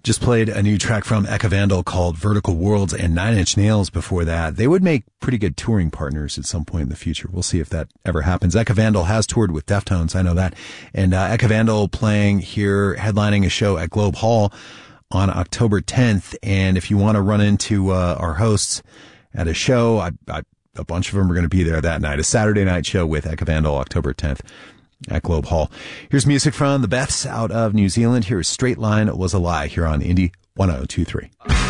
Just played a new track from Eka Vandal called Vertical Worlds, and Nine Inch Nails before that. They would make pretty good touring partners at some point in the future. We'll see if that ever happens. Eka Vandal has toured with Deftones, I know that. And Eka Vandal playing here, headlining a show at Globe Hall on October 10th. And if you want to run into our hosts at a show, a bunch of them are going to be there that night. A Saturday night show with Eka Vandal, October 10th. At Globe Hall. Here's music from the Beths out of New Zealand. Here is Straight Line Was a Lie here on Indie 1023.